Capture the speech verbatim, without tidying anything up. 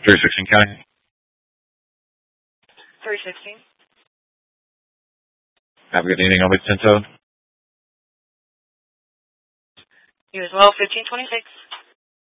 three sixteen County. three sixteen. Have a good evening. I'll be Tinto. You as well, fifteen twenty-six.